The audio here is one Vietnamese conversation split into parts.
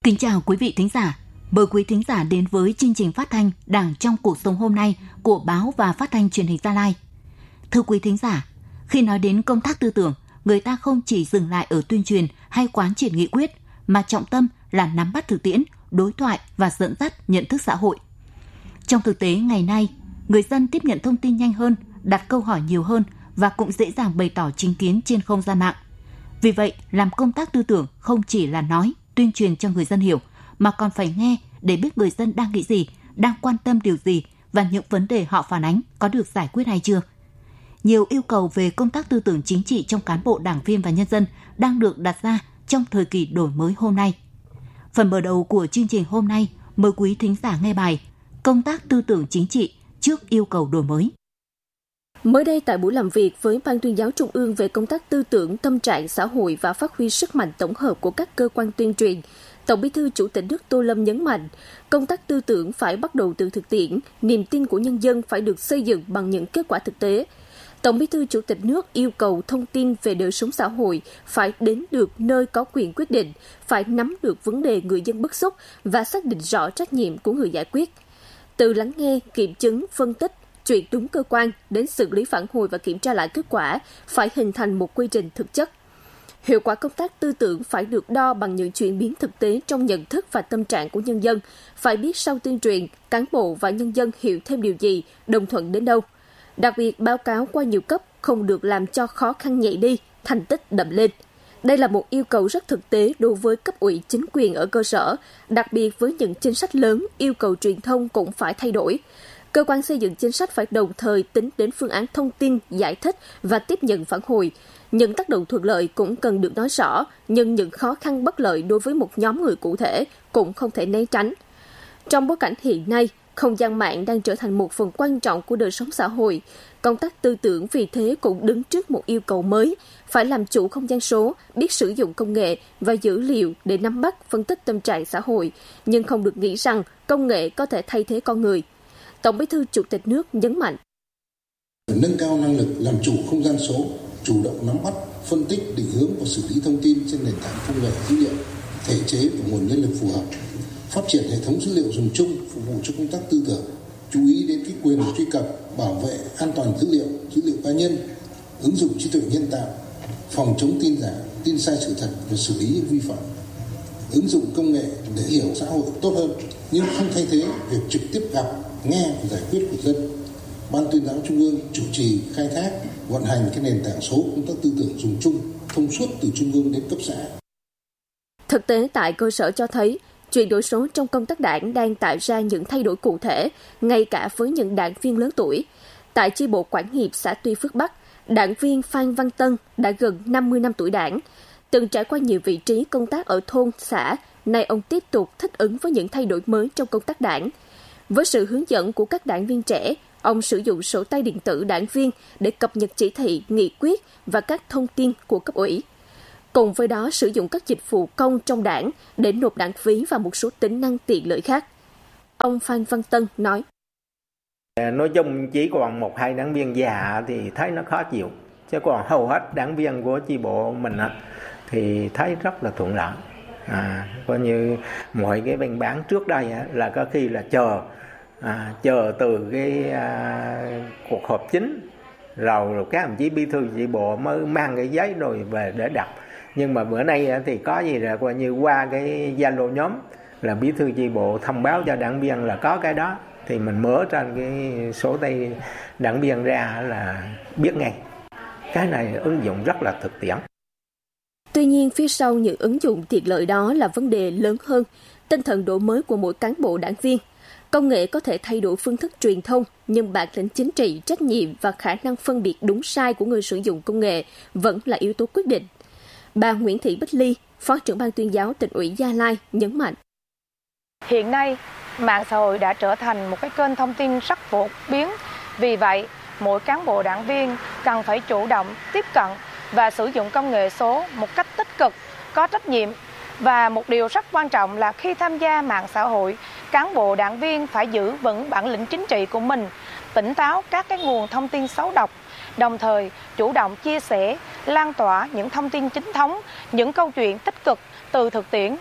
Kính chào quý vị thính giả. Mời quý thính giả đến với chương trình phát thanh Đảng trong cuộc sống hôm nay của Báo và Phát thanh Truyền hình Gia Lai. Thưa quý thính giả, khi nói đến công tác tư tưởng, người ta không chỉ dừng lại ở tuyên truyền hay quán triệt nghị quyết, mà trọng tâm là nắm bắt thực tiễn, đối thoại và dẫn dắt nhận thức xã hội. Trong thực tế ngày nay, người dân tiếp nhận thông tin nhanh hơn, đặt câu hỏi nhiều hơn và cũng dễ dàng bày tỏ chính kiến trên không gian mạng. Vì vậy, làm công tác tư tưởng không chỉ là nói, tuyên truyền cho người dân hiểu, mà còn phải nghe để biết người dân đang nghĩ gì, đang quan tâm điều gì và những vấn đề họ phản ánh có được giải quyết hay chưa. Nhiều yêu cầu về công tác tư tưởng chính trị trong cán bộ, đảng viên và nhân dân đang được đặt ra trong thời kỳ đổi mới hôm nay. Phần mở đầu của chương trình hôm nay, mời quý thính giả nghe bài Công tác tư tưởng chính trị trước yêu cầu đổi mới. Mới đây tại buổi làm việc với Ban Tuyên giáo Trung ương về công tác tư tưởng, tâm trạng xã hội và phát huy sức mạnh tổng hợp của các cơ quan tuyên truyền, Tổng Bí thư Chủ tịch nước Tô Lâm nhấn mạnh, công tác tư tưởng phải bắt đầu từ thực tiễn, niềm tin của nhân dân phải được xây dựng bằng những kết quả thực tế. Tổng Bí thư Chủ tịch nước yêu cầu thông tin về đời sống xã hội phải đến được nơi có quyền quyết định, phải nắm được vấn đề người dân bức xúc và xác định rõ trách nhiệm của người giải quyết. Từ lắng nghe, kiểm chứng, phân tích, chuyển đúng cơ quan đến xử lý phản hồi và kiểm tra lại kết quả phải hình thành một quy trình thực chất. Hiệu quả công tác tư tưởng phải được đo bằng những chuyển biến thực tế trong nhận thức và tâm trạng của nhân dân, phải biết sau tuyên truyền, cán bộ và nhân dân hiểu thêm điều gì, đồng thuận đến đâu. Đặc biệt, báo cáo qua nhiều cấp không được làm cho khó khăn nhẹ đi, thành tích đậm lên. Đây là một yêu cầu rất thực tế đối với cấp ủy chính quyền ở cơ sở, đặc biệt với những chính sách lớn, yêu cầu truyền thông cũng phải thay đổi. Cơ quan xây dựng chính sách phải đồng thời tính đến phương án thông tin, giải thích và tiếp nhận phản hồi. Những tác động thuận lợi cũng cần được nói rõ, nhưng những khó khăn bất lợi đối với một nhóm người cụ thể cũng không thể né tránh. Trong bối cảnh hiện nay, không gian mạng đang trở thành một phần quan trọng của đời sống xã hội. Công tác tư tưởng vì thế cũng đứng trước một yêu cầu mới, phải làm chủ không gian số, biết sử dụng công nghệ và dữ liệu để nắm bắt, phân tích tâm trạng xã hội, nhưng không được nghĩ rằng công nghệ có thể thay thế con người. Tổng Bí thư Chủ tịch nước nhấn mạnh. Nâng cao năng lực làm chủ không gian số, chủ động nắm bắt, phân tích, định hướng và xử lý thông tin trên nền tảng công nghệ dữ liệu, thể chế và nguồn nhân lực phù hợp. Phát triển hệ thống dữ liệu dùng chung phục vụ cho công tác tư tưởng, chú ý đến cái quyền truy cập, bảo vệ an toàn dữ liệu cá nhân, ứng dụng trí tuệ nhân tạo, phòng chống tin giả, tin sai sự thật và xử lý vi phạm. Ứng dụng công nghệ để hiểu xã hội tốt hơn, nhưng không thay thế việc trực tiếp gặp, nghe và giải quyết của dân. Ban Tuyên giáo Trung ương chủ trì khai thác, vận hành cái nền tảng số công tác tư tưởng dùng chung, thông suốt từ trung ương đến cấp xã. Thực tế tại cơ sở cho thấy, chuyển đổi số trong công tác đảng đang tạo ra những thay đổi cụ thể, ngay cả với những đảng viên lớn tuổi. Tại chi bộ Quảng Hiệp, xã Tuy Phước Bắc, đảng viên Phan Văn Tân đã gần 50 năm tuổi đảng. Từng trải qua nhiều vị trí công tác ở thôn, xã, nay ông tiếp tục thích ứng với những thay đổi mới trong công tác đảng. Với sự hướng dẫn của các đảng viên trẻ, ông sử dụng sổ tay điện tử đảng viên để cập nhật chỉ thị, nghị quyết và các thông tin của cấp ủy. Cùng với đó sử dụng các dịch vụ công trong đảng để nộp đảng phí và một số tính năng tiện lợi khác. Ông Phan Văn Tân nói. Nói chung chỉ còn 1-2 đảng viên già thì thấy nó khó chịu. Chứ còn hầu hết đảng viên của chi bộ mình thì thấy rất là thuận lợi. Coi như mọi cái văn bản trước đây là có khi là chờ từ cái cuộc họp chính rồi các đồng chí bí thư chi bộ mới mang cái giấy rồi về để đọc. Nhưng mà bữa nay thì có gì là coi như qua cái Zalo nhóm là bí thư chi bộ thông báo cho đảng viên là có cái đó thì mình mở trên cái số tay đảng viên ra là biết ngay. Cái này ứng dụng rất là thực tiễn. Tuy nhiên phía sau những ứng dụng tiện lợi đó là vấn đề lớn hơn, tinh thần đổi mới của mỗi cán bộ đảng viên. Công nghệ có thể thay đổi phương thức truyền thông, nhưng bản lĩnh chính trị, trách nhiệm và khả năng phân biệt đúng sai của người sử dụng công nghệ vẫn là yếu tố quyết định. Bà Nguyễn Thị Bích Ly, Phó trưởng Ban Tuyên giáo Tỉnh ủy Gia Lai nhấn mạnh. Hiện nay, mạng xã hội đã trở thành một cái kênh thông tin rất phổ biến. Vì vậy, mỗi cán bộ đảng viên cần phải chủ động tiếp cận và sử dụng công nghệ số một cách tích cực, có trách nhiệm. Và một điều rất quan trọng là khi tham gia mạng xã hội, cán bộ đảng viên phải giữ vững bản lĩnh chính trị của mình, tỉnh táo các cái nguồn thông tin xấu độc, đồng thời chủ động chia sẻ, lan tỏa những thông tin chính thống, những câu chuyện tích cực từ thực tiễn.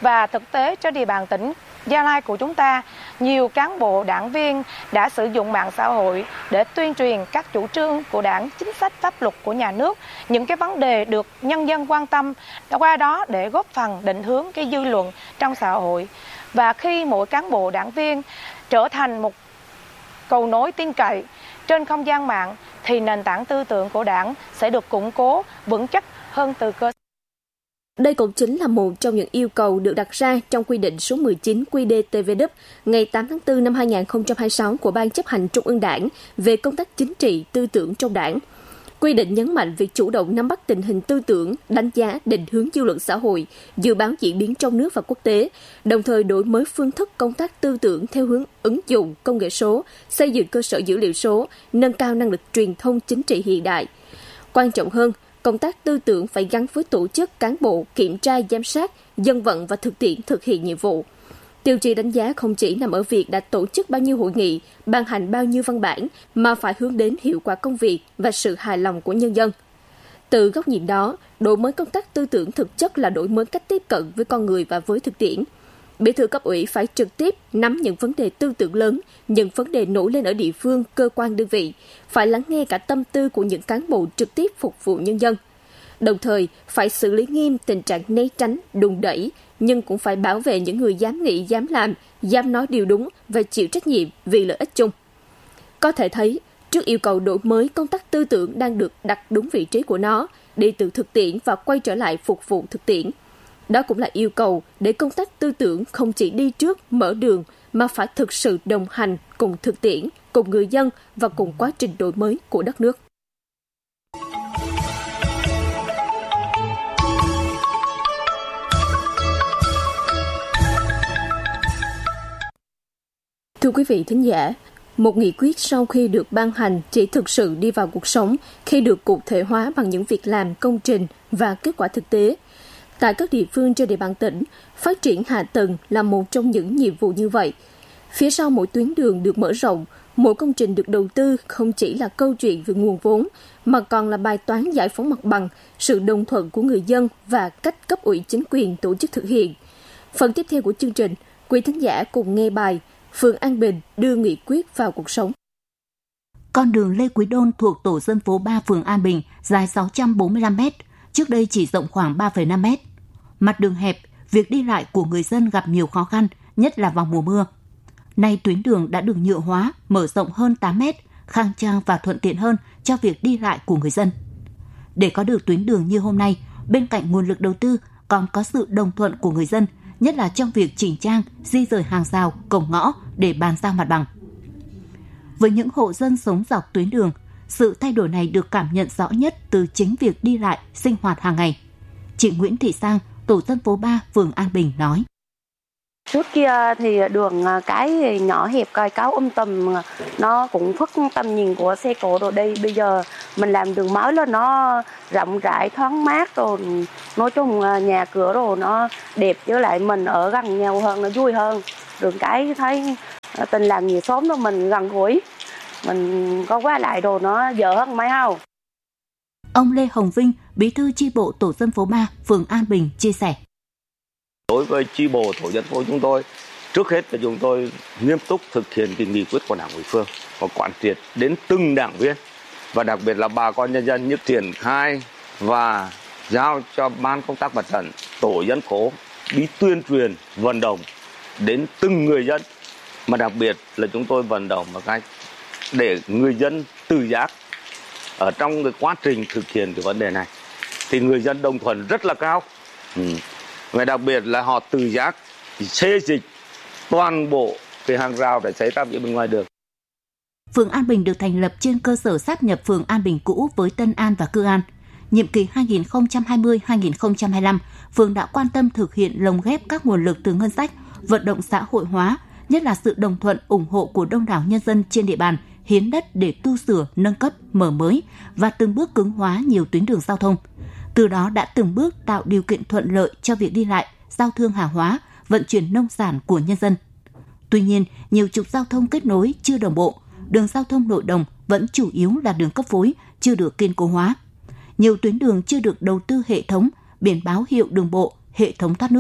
Và thực tế trên địa bàn tỉnh Gia Lai của chúng ta, nhiều cán bộ đảng viên đã sử dụng mạng xã hội để tuyên truyền các chủ trương của Đảng, chính sách pháp luật của nhà nước, những cái vấn đề được nhân dân quan tâm, qua đó để góp phần định hướng cái dư luận trong xã hội. Và khi mỗi cán bộ đảng viên trở thành một cầu nối tin cậy trên không gian mạng thì nền tảng tư tưởng của Đảng sẽ được củng cố vững chắc hơn từ cơ sở. Đây cũng chính là một trong những yêu cầu được đặt ra trong quy định số 19 QĐ-TVĐ ngày 8 tháng 4 năm 2026 của Ban Chấp hành Trung ương Đảng về công tác chính trị, tư tưởng trong Đảng. Quy định nhấn mạnh việc chủ động nắm bắt tình hình tư tưởng, đánh giá, định hướng dư luận xã hội, dự báo diễn biến trong nước và quốc tế, đồng thời đổi mới phương thức công tác tư tưởng theo hướng ứng dụng công nghệ số, xây dựng cơ sở dữ liệu số, nâng cao năng lực truyền thông chính trị hiện đại. Quan trọng hơn, công tác tư tưởng phải gắn với tổ chức cán bộ, kiểm tra, giám sát, dân vận và thực tiễn thực hiện nhiệm vụ. Tiêu chí đánh giá không chỉ nằm ở việc đã tổ chức bao nhiêu hội nghị, ban hành bao nhiêu văn bản, mà phải hướng đến hiệu quả công việc và sự hài lòng của nhân dân. Từ góc nhìn đó, đổi mới công tác tư tưởng thực chất là đổi mới cách tiếp cận với con người và với thực tiễn. Bí thư cấp ủy phải trực tiếp nắm những vấn đề tư tưởng lớn, những vấn đề nổi lên ở địa phương, cơ quan đơn vị, phải lắng nghe cả tâm tư của những cán bộ trực tiếp phục vụ nhân dân. Đồng thời, phải xử lý nghiêm tình trạng né tránh, đùn đẩy, nhưng cũng phải bảo vệ những người dám nghĩ, dám làm, dám nói điều đúng và chịu trách nhiệm vì lợi ích chung. Có thể thấy, trước yêu cầu đổi mới, công tác tư tưởng đang được đặt đúng vị trí của nó, đi từ thực tiễn và quay trở lại phục vụ thực tiễn. Đó cũng là yêu cầu để công tác tư tưởng không chỉ đi trước, mở đường, mà phải thực sự đồng hành cùng thực tiễn, cùng người dân và cùng quá trình đổi mới của đất nước. Thưa quý vị thính giả, một nghị quyết sau khi được ban hành chỉ thực sự đi vào cuộc sống khi được cụ thể hóa bằng những việc làm, công trình và kết quả thực tế. Tại các địa phương trên địa bàn tỉnh, phát triển hạ tầng là một trong những nhiệm vụ như vậy. Phía sau mỗi tuyến đường được mở rộng, mỗi công trình được đầu tư không chỉ là câu chuyện về nguồn vốn, mà còn là bài toán giải phóng mặt bằng, sự đồng thuận của người dân và cách cấp ủy chính quyền tổ chức thực hiện. Phần tiếp theo của chương trình, quý thính giả cùng nghe bài Phường An Bình đưa nghị quyết vào cuộc sống. Con đường Lê Quý Đôn thuộc tổ dân phố 3 phường An Bình dài 645 m, trước đây chỉ rộng khoảng 3,5 m. Mặt đường hẹp, việc đi lại của người dân gặp nhiều khó khăn, nhất là vào mùa mưa. Nay tuyến đường đã được nhựa hóa, mở rộng hơn 8 m, khang trang và thuận tiện hơn cho việc đi lại của người dân. Để có được tuyến đường như hôm nay, bên cạnh nguồn lực đầu tư còn có sự đồng thuận của người dân, nhất là trong việc chỉnh trang, di rời hàng rào, cổng ngõ để bàn giao mặt bằng. Với những hộ dân sống dọc tuyến đường, sự thay đổi này được cảm nhận rõ nhất từ chính việc đi lại, sinh hoạt hàng ngày. Chị Nguyễn Thị Sang, tổ dân phố 3, phường An Bình nói. Trước kia thì đường cái nhỏ hẹp cài cáo tùm, nó cũng phức tầm nhìn của xe cộ rồi đây. Bây giờ mình làm đường mới là nó rộng rãi, thoáng mát rồi, nói chung nhà cửa rồi nó đẹp, với lại mình ở gần nhau hơn, nó vui hơn. Đường cái thấy tình làng nghĩa xóm đó mình gần gũi, mình có qua lại rồi nó dở hơn mấy không. Ông Lê Hồng Vinh, bí thư chi bộ tổ dân phố 3, phường An Bình chia sẻ. Đối với chi bộ tổ dân phố chúng tôi, trước hết là chúng tôi nghiêm túc thực hiện cái nghị quyết của Đảng ủy phường và quán triệt đến từng đảng viên và đặc biệt là bà con nhân dân, như triển khai và giao cho ban công tác mặt trận, tổ dân phố đi tuyên truyền vận động đến từng người dân, mà đặc biệt là chúng tôi vận động một cách để người dân tự giác ở trong cái quá trình thực hiện cái vấn đề này thì người dân đồng thuận rất là cao. Và đặc biệt là họ tự giác xê dịch toàn bộ cái hàng rào để xảy ra bên ngoài đường. Phường An Bình được thành lập trên cơ sở sáp nhập phường An Bình cũ với Tân An và Cư An. Nhiệm kỳ 2020-2025, phường đã quan tâm thực hiện lồng ghép các nguồn lực từ ngân sách, vận động xã hội hóa, nhất là sự đồng thuận ủng hộ của đông đảo nhân dân trên địa bàn, hiến đất để tu sửa, nâng cấp, mở mới và từng bước cứng hóa nhiều tuyến đường giao thông. Từ đó đã từng bước tạo điều kiện thuận lợi cho việc đi lại, giao thương hàng hóa, vận chuyển nông sản của nhân dân. Tuy nhiên, nhiều trục giao thông kết nối chưa đồng bộ, đường giao thông nội đồng vẫn chủ yếu là đường cấp phối, chưa được kiên cố hóa. Nhiều tuyến đường chưa được đầu tư hệ thống, biển báo hiệu đường bộ, hệ thống thoát nước,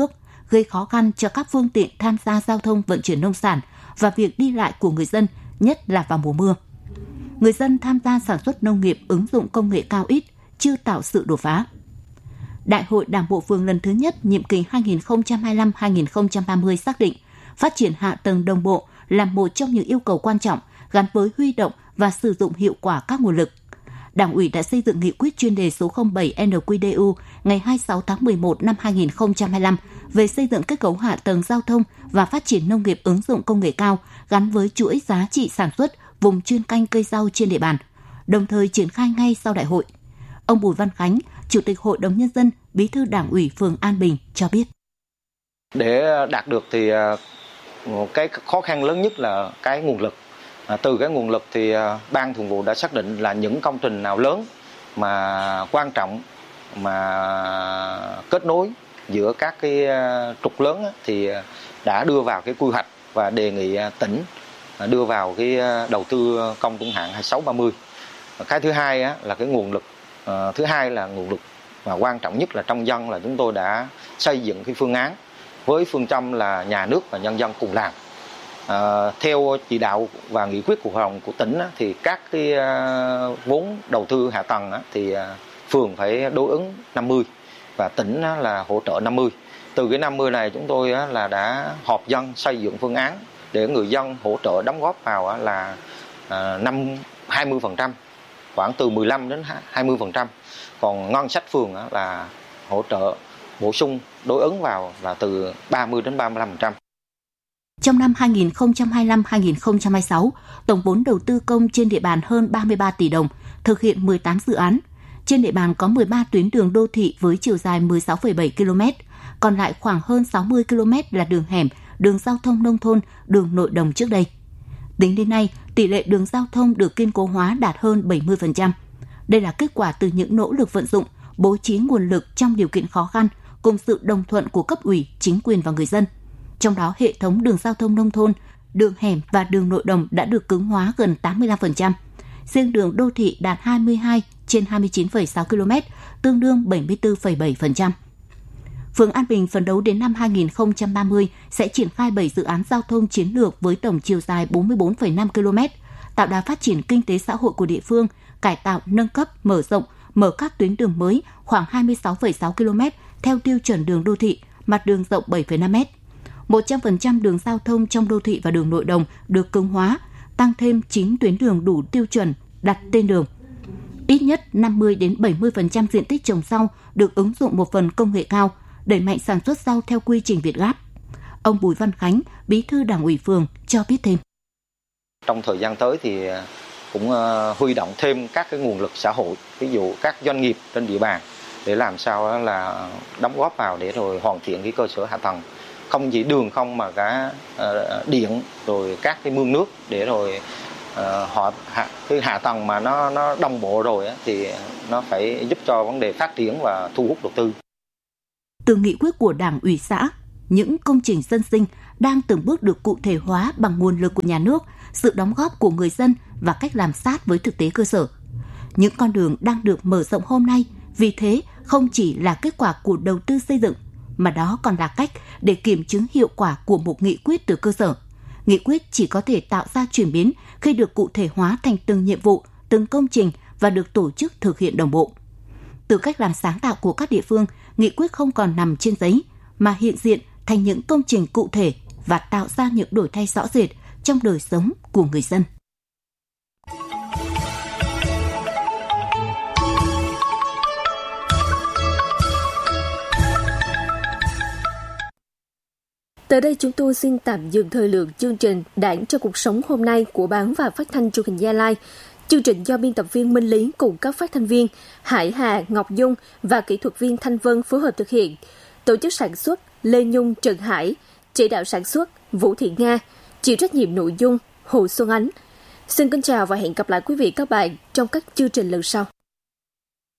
gây khó khăn cho các phương tiện tham gia giao thông vận chuyển nông sản và việc đi lại của người dân, nhất là vào mùa mưa. Người dân tham gia sản xuất nông nghiệp ứng dụng công nghệ cao ít, chưa tạo sự đột phá. Đại hội Đảng bộ phường lần thứ nhất nhiệm kỳ 2025-2030 xác định phát triển hạ tầng đồng bộ là một trong những yêu cầu quan trọng gắn với huy động và sử dụng hiệu quả các nguồn lực. Đảng ủy đã xây dựng nghị quyết chuyên đề số 07 NQĐ ngày 26 tháng 11 năm 2025 về xây dựng kết cấu hạ tầng giao thông và phát triển nông nghiệp ứng dụng công nghệ cao gắn với chuỗi giá trị sản xuất vùng chuyên canh cây rau trên địa bàn, đồng thời triển khai ngay sau đại hội. Ông Bùi Văn Khánh, Chủ tịch Hội đồng Nhân dân, Bí thư Đảng ủy phường An Bình cho biết. Để đạt được thì cái khó khăn lớn nhất là cái nguồn lực. Từ cái nguồn lực thì Ban Thường vụ đã xác định là những công trình nào lớn mà quan trọng mà kết nối giữa các cái trục lớn thì đã đưa vào cái quy hoạch và đề nghị tỉnh đưa vào cái đầu tư công trung hạn 2630. Cái thứ hai là cái nguồn lực. Thứ hai là nguồn lực và quan trọng nhất là trong dân, là chúng tôi đã xây dựng cái phương án với phương châm là nhà nước và nhân dân cùng làm. Theo chỉ đạo và nghị quyết của hội đồng của tỉnh thì các cái vốn đầu tư hạ tầng thì phường phải đối ứng 50 và tỉnh là hỗ trợ 50. Từ cái 50 này chúng tôi là đã họp dân xây dựng phương án để người dân hỗ trợ đóng góp vào là 20%, khoảng từ 15 đến 20%. Còn ngân sách phường là hỗ trợ bổ sung đối ứng vào là từ 30 đến 35%. Trong năm 2025-2026, tổng vốn đầu tư công trên địa bàn hơn 33 tỷ đồng, thực hiện 18 dự án. Trên địa bàn có 13 tuyến đường đô thị với chiều dài 16,7 km, còn lại khoảng hơn 60 km là đường hẻm, đường giao thông nông thôn, đường nội đồng trước đây. Tính đến nay, tỷ lệ đường giao thông được kiên cố hóa đạt hơn 70%. Đây là kết quả từ những nỗ lực vận dụng, bố trí nguồn lực trong điều kiện khó khăn, cùng sự đồng thuận của cấp ủy, chính quyền và người dân. Trong đó, hệ thống đường giao thông nông thôn, đường hẻm và đường nội đồng đã được cứng hóa gần 85%. Riêng đường đô thị đạt 22 trên 29,6 km, tương đương 74,7%. Phường An Bình phấn đấu đến năm 2030 sẽ triển khai 7 dự án giao thông chiến lược với tổng chiều dài 44,5 km, tạo đà phát triển kinh tế xã hội của địa phương, cải tạo, nâng cấp, mở rộng, mở các tuyến đường mới khoảng 26,6 km theo tiêu chuẩn đường đô thị, mặt đường rộng 7,5 m. 100% đường giao thông trong đô thị và đường nội đồng được cứng hóa, tăng thêm 9 tuyến đường đủ tiêu chuẩn đặt tên đường. Ít nhất 50 đến 70% diện tích trồng rau được ứng dụng một phần công nghệ cao, đẩy mạnh sản xuất rau theo quy trình Việt Gáp. Ông Bùi Văn Khánh, Bí thư Đảng ủy phường cho biết thêm. Trong thời gian tới thì cũng huy động thêm các cái nguồn lực xã hội, ví dụ các doanh nghiệp trên địa bàn để làm sao là đóng góp vào để rồi hoàn thiện cái cơ sở hạ tầng. Không chỉ đường không mà cả điện rồi các cái mương nước để rồi cái hạ tầng mà nó đồng bộ rồi thì nó phải giúp cho vấn đề phát triển và thu hút đầu tư. Từ nghị quyết của Đảng ủy xã, những công trình dân sinh đang từng bước được cụ thể hóa bằng nguồn lực của nhà nước, sự đóng góp của người dân và cách làm sát với thực tế cơ sở. Những con đường đang được mở rộng hôm nay, vì thế không chỉ là kết quả của đầu tư xây dựng, mà đó còn là cách để kiểm chứng hiệu quả của một nghị quyết từ cơ sở. Nghị quyết chỉ có thể tạo ra chuyển biến khi được cụ thể hóa thành từng nhiệm vụ, từng công trình và được tổ chức thực hiện đồng bộ. Từ cách làm sáng tạo của các địa phương, nghị quyết không còn nằm trên giấy, mà hiện diện thành những công trình cụ thể và tạo ra những đổi thay rõ rệt trong đời sống của người dân. Tới đây chúng tôi xin tạm dừng thời lượng chương trình Đảng cho cuộc sống hôm nay của Báo và Phát thanh Truyền hình Gia Lai. Chương trình do biên tập viên Minh Lý cùng các phát thanh viên Hải Hà, Ngọc Dung và kỹ thuật viên Thanh Vân phối hợp thực hiện. Tổ chức sản xuất Lê Nhung, Trần Hải, chỉ đạo sản xuất Vũ Thị Nga, chịu trách nhiệm nội dung Hồ Xuân Ánh. Xin kính chào và hẹn gặp lại quý vị các bạn trong các chương trình lần sau.